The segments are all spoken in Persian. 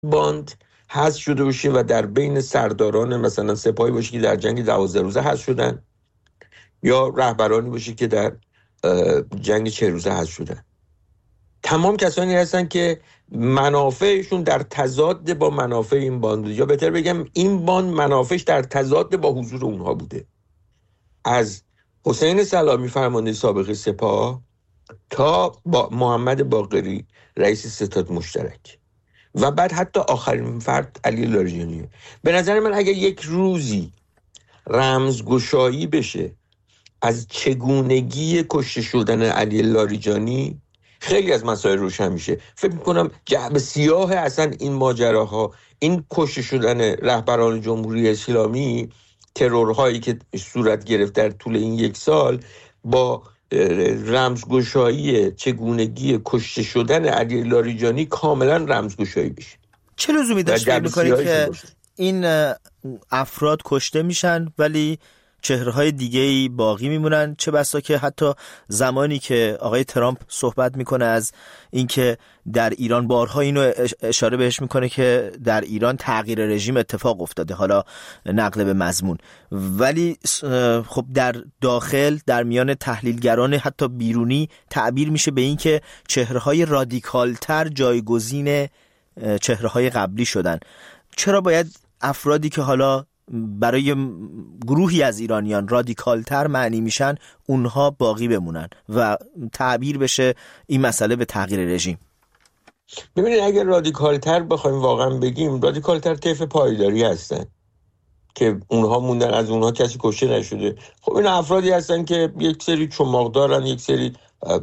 باند حذف شده باشه و در بین سرداران مثلا سپاهی باشه که در جنگ 12 روزه حذف شدن، یا رهبرانی باشه که در جنگ 40 روزه حذف شدن. تمام کسانی هستن که منافعشون در تضاد با منافع این باند بوده، یا بهتر بگم این باند منافعش در تضاد با حضور اونها بوده. از حسین سلامی فرمانده سابق سپاه تا با محمد باقری رئیس ستاد مشترک و بعد حتی آخرین فرد علی لاریجانیه. به نظر من اگر یک روزی رمزگشایی بشه از چگونگی کشته شدن علی لاریجانی، خیلی از مسائل روشن میشه. فکر میکنم جعبه سیاه اصلا این ماجراها، این کشته شدن رهبران جمهوری اسلامی، ترورهایی که صورت گرفت در طول این یک سال، با رمزگشایی چگونگی کشته شدن علی لاریجانی کاملا رمزگشایی بشه. چه لزومی داشت فکر میکنید که این افراد کشته میشن ولی چهره‌های دیگه‌ای باقی میمونن؟ چه بسا که حتی زمانی که آقای ترامپ صحبت میکنه از اینکه در ایران، بارها اینو اشاره بهش میکنه که در ایران تغییر رژیم اتفاق افتاده، حالا نقل به مضمون، ولی خب در داخل در میان تحلیلگران حتی بیرونی تعبیر میشه به اینکه چهره‌های رادیکال‌تر جایگزین چهره‌های قبلی شدن. چرا باید افرادی که حالا برای گروهی از ایرانیان رادیکالتر معنی میشن اونها باقی بمونن و تعبیر بشه این مسئله به تغییر رژیم؟ ببینید اگر رادیکالتر بخوایم واقعا بگیم، رادیکالتر طیف پایداری هستن که اونها موندن، از اونها کسی کشته نشده. خب این افرادی هستن که یک سری چماق دارن، یک سری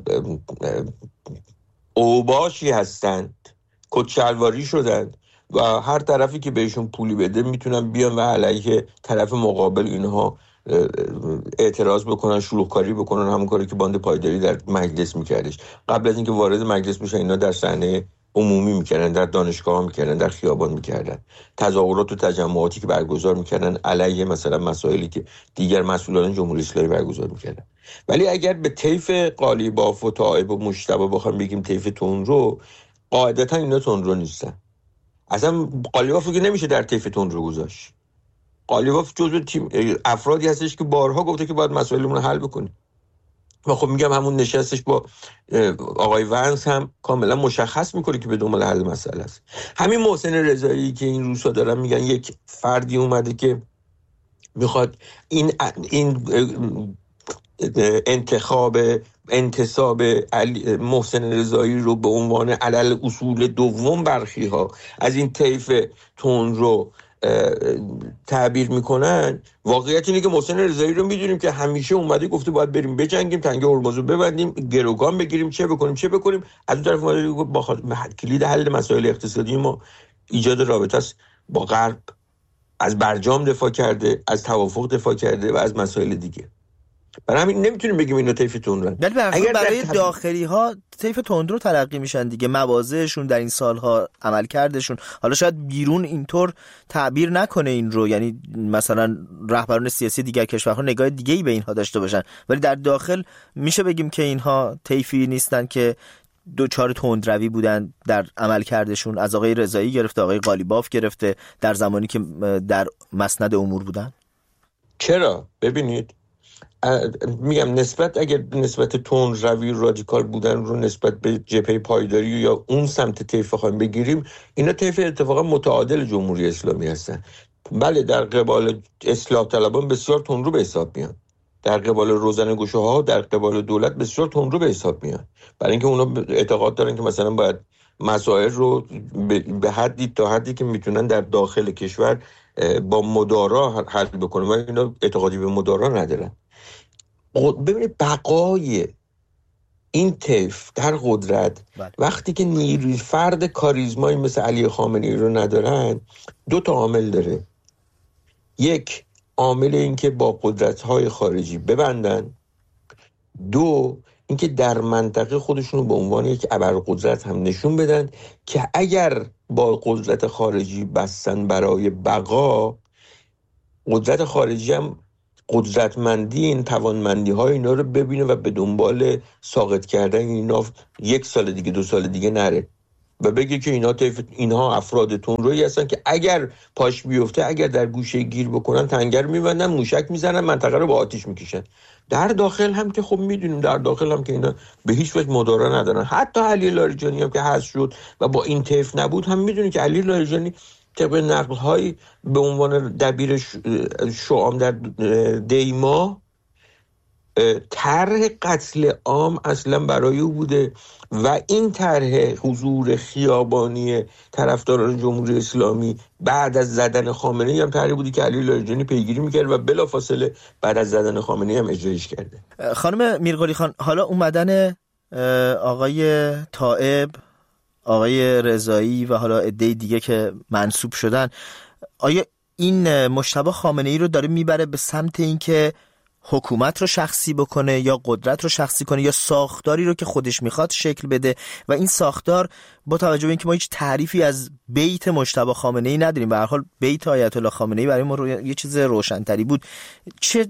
اوباشی هستند، کچلواری شدند و هر طرفی که بهشون پولی بده میتونن بیان و علیه طرف مقابل اینها اعتراض بکنن، شلوغکاری بکنن، همون کاری که باند پایداری در مجلس میکردش. قبل از اینکه وارد مجلس بشن اینا در صحنه عمومی میکردن، در دانشگاه میکردن، در خیابان میکردن، تظاهرات و تجمعاتی که برگزار میکردن علیه مثلا مسائلی که دیگر مسئولان جمهوری اسلامی برگزار میکردن. ولی اگر به طیف قالیباف و طائب و مجتبی بخوام بگیم طیف تندرو، قاعدتا اینا تندرو نیستن. اصلا قالیباف که نمیشه در طیف تندرو گذاشت. قالیباف جزو تیم افرادی هستش که بارها گفته که باید مسائلمون رو حل بکنیم و خب میگم همون نشستش با آقای ونس هم کاملا مشخص میکنه که به دنبال حل مسئله است. همین محسن رضایی که این روزا دارن میگن یک فردی اومده که میخواد این انتصاب محسن رضایی رو به عنوان علل اصول دوم برخی ها از این طیف تون رو تعبیر میکنن. واقعیت اینه که محسن رضایی رو میدونیم که همیشه اومده گفته باید بریم بجنگیم، تنگه هرمز رو ببندیم، گروگان بگیریم، چه بکنیم. از اون طرف اومده با کلید حل مسائل اقتصادی ما ایجاد رابطه است با غرب، از برجام دفاع کرده، از توافق دفاع کرده و از مسائل دیگه. برای همین نمیتونیم بگیم اینا طیف تندرن. اگر برای داخلی ها طیف تندرو تلقی میشن دیگه، مواضعشون در این سالها، عمل کردشون. حالا شاید بیرون اینطور تعبیر نکنه این رو، یعنی مثلا رهبران سیاسی دیگر کشورها نگاه دیگه‌ای به اینها داشته باشن، ولی در داخل میشه بگیم که اینها طیفی نیستن که دوچار تندروی بودن در عمل کردشون، از آقای رضایی گرفته، آقای قالیباف گرفته، در زمانی که در مسند امور بودن. چرا؟ ببینید میگم اگر نسبت تندروی رادیکال بودن رو نسبت به جبهه پایداری یا اون سمت طیف خواهیم بگیریم، اینا طیف اتفاقا متعادل جمهوری اسلامی هستن. بله در قبال اصلاح طلبان بسیار تندرو به حساب میان، در قبال روزنه‌گشاها در قبال دولت بسیار تندرو به حساب میان، برای اینکه اونا اعتقاد دارن که مثلا باید مسائل رو به حدی تا حدی که میتونن در داخل کشور با مدارا حل بکنن و اینا اعتقادی به مدارا ندارن. ببینید بقای این طیف در قدرت وقتی که نیروی فرد کاریزمایی مثل علی خامنه‌ای رو ندارن، دو تا عامل داره. یک، عامل این که با قدرت‌های خارجی ببندن. دو، اینکه در منطقه خودشون رو به عنوان یک ابرقدرت هم نشون بدن که اگر با قدرت خارجی بستن برای بقا، قدرت خارجی هم قدرتمندی این توانمندی های اینا رو ببینه و به دنبال ساقط کردن اینا 1 سال دیگه 2 سال دیگه نره. و بگه که اینها افراد تندرویی هستن که اگر پاش بیفته، اگر در گوشه گیر بکنن، تنگر میبندن، موشک میزنن، منطقه رو با آتش میکشن. در داخل هم که خب میدونیم در داخل هم که اینا به هیچ وجه مدارا ندارن. حتی علی لاریجانی هم که حذف شد و با این طیف نبود، هم میدونیم که علی لاریجانی طبق نقل‌های به عنوان دبیر شعام در دیما طرح قتل عام اصلا برای او بوده و این طرح حضور خیابانی طرفداران جمهوری اسلامی بعد از زدن خامنه‌ای هم طرحی بودی که علی لاریجانی پیگیری میکرد و بلافاصله بعد از زدن خامنه‌ای هم اجرایش کرده. خانم میرقلی خان، حالا اومدن آقای طائب، آقای رضایی و حالا عده دیگه که منصوب شدن، آیا این مجتبی خامنه‌ای رو داره میبره به سمت اینکه حکومت رو شخصی بکنه یا قدرت رو شخصی کنه یا ساختاری رو که خودش میخواد شکل بده؟ و این ساختار با توجه به اینکه ما هیچ تعریفی از بیت مجتبی خامنه‌ای نداریم، به هر حال بیت آیت الله خامنه‌ای برای ما یه چیز روشن‌تری بود، چه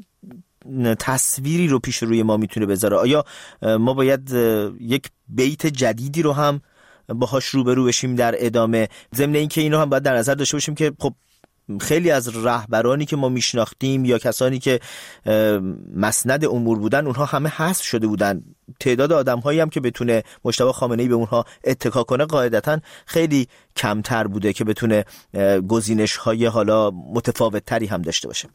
تصویری رو پیش روی ما میتونه بذاره؟ آیا ما باید یک بیت جدیدی رو هم باهاش روبرو بشیم در ادامه؟ ضمن اینکه اینو هم باید در نظر داشته باشیم که خب خیلی از رهبرانی که ما میشناختیم یا کسانی که مسند امور بودن، اونها همه حذف شده بودن. تعداد آدم‌هایی هم که بتونه مجتبی خامنه‌ای به اونها اتکا کنه قاعدتاً خیلی کمتر بوده که بتونه گزینش‌های حالا متفاوت‌تری هم داشته باشه.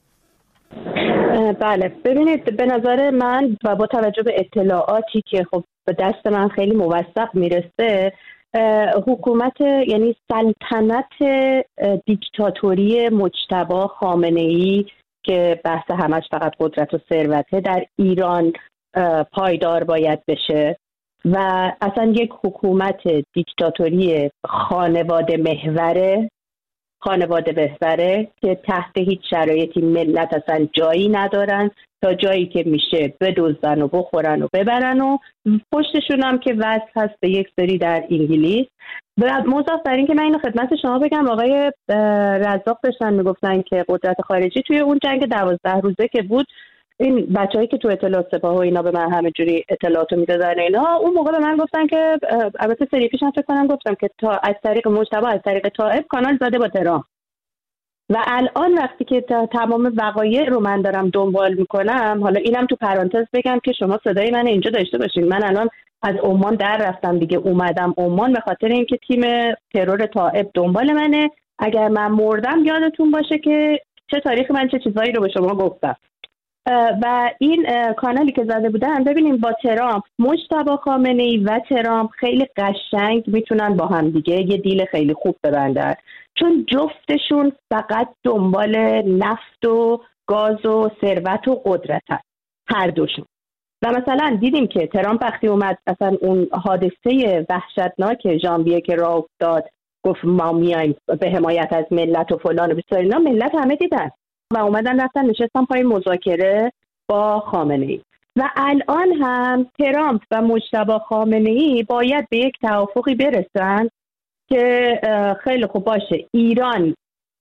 بله، ببینید به نظر من و با توجه به اطلاعاتی که خب به دست من خیلی موثق میرسه، حکومت یعنی سلطنت دیکتاتوری مجتبی خامنه‌ای که بحث همش فقط قدرت و ثروته در ایران پایدار باید بشه و اصلا یک حکومت دیکتاتوری خانواده محوره که تحت هیچ شرایطی ملت اصلا جایی ندارن، تا جایی که میشه بدزدن و بخورن و ببرن و پشتشون هم که وصل هست به یک سری در انگلیس. و مضاف بر این که من اینو خدمت شما بگم، آقای رزاق داشتن میگفتن که قدرت خارجی توی اون جنگ 12 روزه که بود، این بچه‌ای که تو اطلاعات سپاه و اینا به من همه جوری اطلاعاتو میدادن اینا، اون موقع به من گفتن که البته سری پیش فکر کنم گفتم که تا از طریق مجتبی، از طریق طائب کانال زده با تهران. و الان وقتی که تمام وقایع رو من دارم دنبال میکنم، حالا اینم تو پرانتز بگم که شما صدای من اینجا داشته باشین، من الان از عمان در رفتم دیگه، اومدم عمان به خاطر اینکه تیم ترور طائب دنبال منه. اگر من مردم یادتون باشه که چه تاریخی من چه چیزایی رو به شما گفتم. و این کانالی که زده بودن، ببینیم با ترامپ، مجتبی خامنه‌ای و ترامپ خیلی قشنگ میتونن با هم دیگه یه دیل خیلی خوب ببندن، چون جفتشون فقط دنبال نفت و گاز و ثروت و قدرت هست، هر دوشون. و مثلا دیدیم که ترامپ وقتی اومد اصلا اون حادثه وحشتناک ژانویه که راه افتاد، گفت ما میایم به حمایت از ملت و فلان و بسار اینا، ملت همه دیدن و اومدن رفتن نشستن پای مذاکره با خامنه‌ای. و الان هم ترامپ و مجتبی خامنه‌ای باید به یک توافقی برسن که خیلی خوب باشه، ایران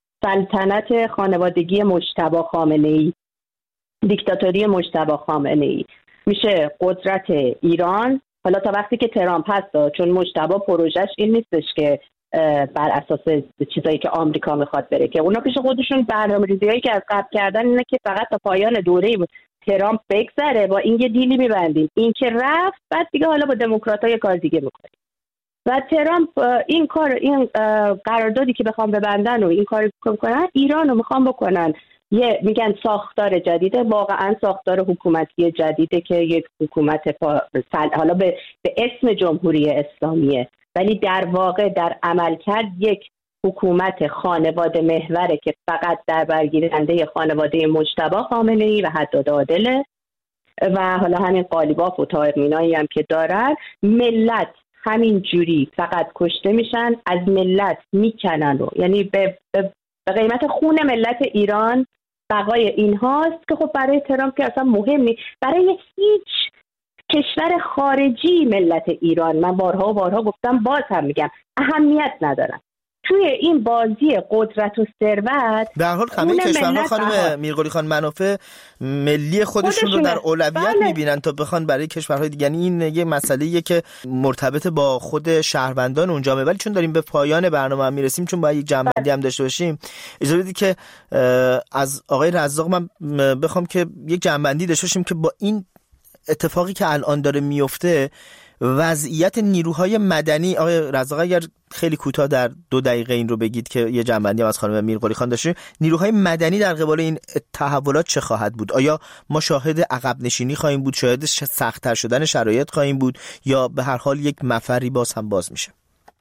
سلطنت خانوادگی مجتبی خامنه‌ای، دیکتاتوری مجتبی خامنه‌ای میشه قدرت ایران. حالا تا وقتی که ترامپ هست، چون مجتبی پروژش این نیستش که بر اساس چیزایی که آمریکا میخواد بره، که اونا پیش خودشون برنامه‌ریزیایی که از قبل کردن اینه که فقط تا پایان دوره ترامپ بگذره با این یه دیلی میبندیم، این که رفت بعد دیگه حالا با دموکرات‌ها یه کار دیگه میکنیم. و ترامپ این قراردادی که بخوام ببندن و این کاری بکنن، ایرانو میخوام بکنن یه میگن ساختار جدیده، واقعا ساختار حکومتی جدیده که یک حکومت حالا به اسم جمهوری اسلامیه، ولی در واقع در عملکرد یک حکومت خانواده محوره که فقط در برگیرنده خانواده مجتبی خامنه‌ای و حداد عادله و حالا همین قالیباف و طاهر مینایی هم که دارن. ملت همین جوری فقط کشته میشن، از ملت میکنن و یعنی به قیمت خون ملت ایران بقای این هاست که خب برای ترامپ که اصلا مهم نیست، برای هیچ کشور خارجی ملت ایران، من بارها و بارها گفتم، باز هم میگم، اهمیت ندارن. توی این بازی قدرت و ثروت به هر حال همه کشورها خانم میرقلی خان منافع ملی خودشون رو در اولویت میبینن تا بخوان برای کشورهای دیگه. یعنی این یه مسئله‌ایه که مرتبط با خود شهروندان اونجا. ولی چون داریم به پایان برنامه هم میرسیم، چون باید یک جنبندی هم داشته باشیم، اجازه بدید که از آقای رزاق من بخوام که یک جنبندی داشته باشیم که با این اتفاقی که الان داره میفته، وضعیت نیروهای مدنی. آقای رزاق اگر خیلی کوتاه در 2 دقیقه این رو بگید که یه جنبندی هم از خانم میرقلی خان داشته، نیروهای مدنی در قبال این تحولات چه خواهد بود؟ آیا ما شاهد عقب نشینی خواهیم بود، شاهد سخت‌تر شدن شرایط خواهیم بود، یا به هر حال یک مفری باز میشه؟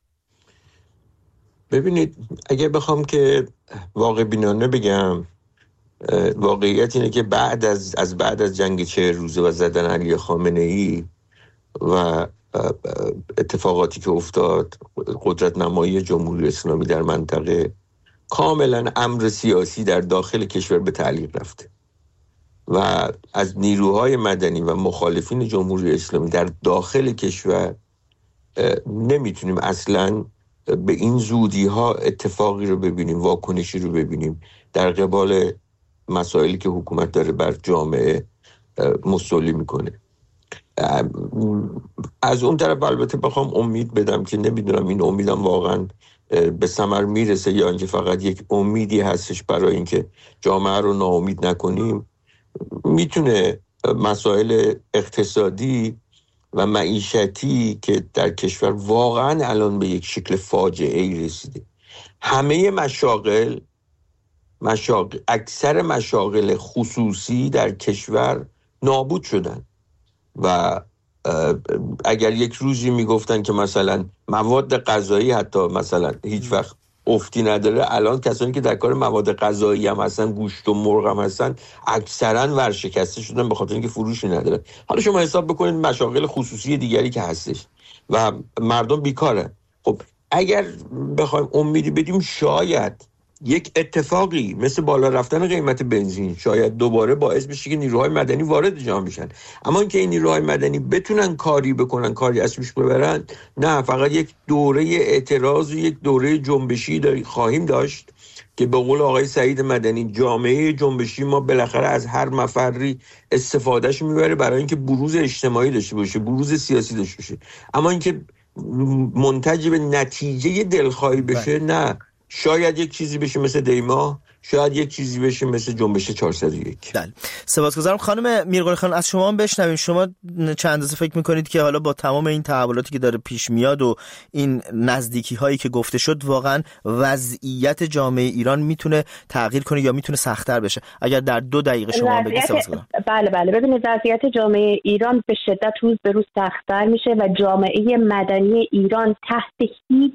ببینید، اگه بخوام که واقع بینانه بگم، واقعیت اینه که بعد از جنگ 40 روزه و زدن علی خامنه‌ای و اتفاقاتی که افتاد، قدرت نمایی جمهوری اسلامی در منطقه، کاملا امر سیاسی در داخل کشور به تعلیق رفته و از نیروهای مدنی و مخالفین جمهوری اسلامی در داخل کشور نمیتونیم اصلا به این زودی ها اتفاقی رو ببینیم، واکنشی رو ببینیم در قبال مسائلی که حکومت داره بر جامعه مسئولی میکنه. از اون طرف البته بخوام امید بدم که نمیدونم این امیدم واقعا به ثمر میرسه یا اینکه فقط یک امیدی هستش برای اینکه جامعه رو ناامید نکنیم، میتونه مسائل اقتصادی و معیشتی که در کشور واقعا الان به یک شکل فاجعه‌ای رسیده، همه اکثر مشاغل خصوصی در کشور نابود شدن و اگر یک روزی میگفتن که مثلا مواد غذایی حتی مثلا هیچ وقت افتی نداره، الان کسانی که در کار مواد غذایی هم هستن، گوشت و مرغ هم هستن، اکثرا ورشکسته شدن به خاطر اینکه فروشی نداره. حالا شما حساب بکنید مشاغل خصوصی دیگری که هستش و مردم بیکاره. خب اگر بخوایم امیدی بدیم، شاید یک اتفاقی مثل بالا رفتن قیمت بنزین شاید دوباره باعث بشه که نیروهای مدنی وارد جامعه بشن. اما اینکه این نیروهای مدنی بتونن کاری بکنن، کاری از پیش ببرن، نه، فقط یک دوره اعتراض و یک دوره جنبشی خواهیم داشت که به قول آقای سعید مدنی، جامعه جنبشی ما بالاخره از هر مفری استفادهش میبره برای اینکه بروز اجتماعی داشته باشه، بروز سیاسی داشته باشه. اما اینکه منتج به نتیجه دلخواهی بشه، نه. شاید یک چیزی بشه مثل دیما، شاید یک چیزی بشه مثل جنبش 401. بله، سپاسگزارم. خانم میرقلی خان، از شما هم بشنویم. شما چند اندازه فکر میکنید که حالا با تمام این تحولاتی که داره پیش میاد و این نزدیکی هایی که گفته شد، واقعا وضعیت جامعه ایران میتونه تغییر کنه یا میتونه سخت‌تر بشه؟ اگر در 2 دقیقه شما بگید. سپاسگزارم. بله، ببینید وضعیت جامعه ایران به شدت روز به روز سخت‌تر میشه و جامعه مدنی ایران تحت هیچ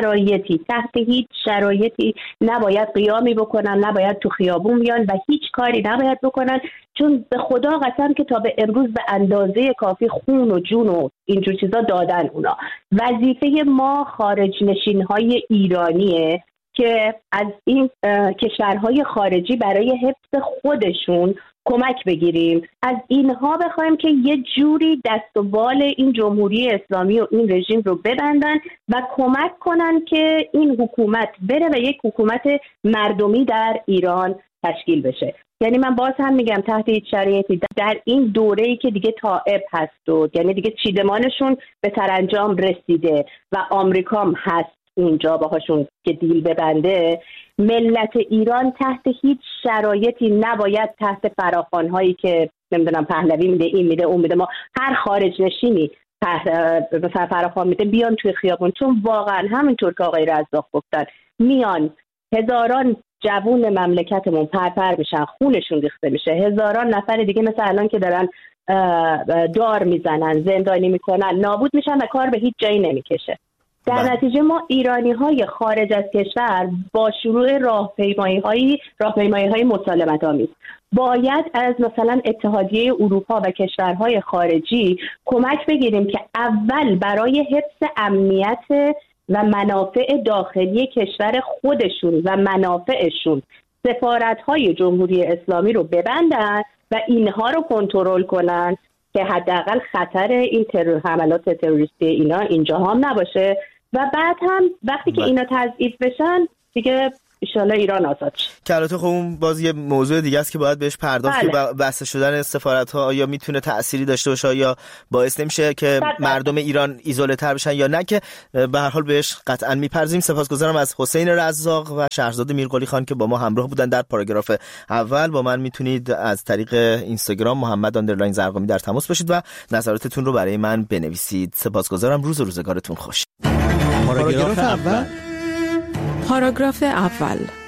شرایطی نباید قیامی بکنن، نباید تو خیابون بیان و هیچ کاری نباید بکنن، چون به خدا قسم که تا به امروز به اندازه کافی خون و جون و اینجور چیزا دادن اونا. وظیفه ما خارج نشین‌های ایرانیه که از این کشورهای خارجی برای حفظ خودشون کمک بگیریم، از اینها بخوایم که یه جوری دست و بال این جمهوری اسلامی و این رژیم رو ببندن و کمک کنن که این حکومت بره و یک حکومت مردمی در ایران تشکیل بشه. یعنی من باز هم میگم تحت هیچ شرایطی در این دوره‌ای که دیگه تائب هست و یعنی دیگه چیدمانشون به سرانجام رسیده و آمریکا هست اونجا باهاشون که دیل ببنده، ملت ایران تحت هیچ شرایطی نباید تحت فراخوان‌هایی که نمیدونم پهلوی میده، این میده، اون میده، ما هر خارج نشینی فراخوان میده بیان توی خیابون، چون واقعا همینطور که آقای رزاق گفتن میان هزاران جوون مملکتمون پرپر میشن، خونشون ریخته میشه، هزاران نفر دیگه مثل الان که دارن دار میزنن، زندانی میکنن، نابود میشن و کار به هیچ جایی نمیکشه. در نتیجه ما ایرانی‌های خارج از کشور با شروع راهپیمایی‌های مسالمت‌آمیز باید از مثلا اتحادیه اروپا و کشورهای خارجی کمک بگیریم که اول برای حفظ امنیت و منافع داخلی کشور خودشون و منافعشون سفارت‌های جمهوری اسلامی رو ببندن و اینها رو کنترل کنن که حداقل خطر این حملات تروریستی اینا اینجا هم نباشه و بعد هم وقتی که اینا تضعیف بشن دیگه انشالله ایران آزاد شه. که البته خب اون باز یه موضوع دیگه است که باید بهش پرداخت که بسته شدن سفارت‌ها آیا میتونه تأثیری داشته باشه یا باعث نمیشه که مردم ایران ایزوله تر بشن یا نه، که به هر حال بهش قطعا میپرزیم. سپاسگزارم از حسین رزاق و شهرزاد میرقلی خان که با ما همراه بودن در پاراگراف اول. با من میتونید از طریق اینستاگرام محمد_زرقامی در تماس باشید و نظراتتون رو برای من بنویسید. سپاسگزارم. روزگارتون خوش. پاراگراف اول.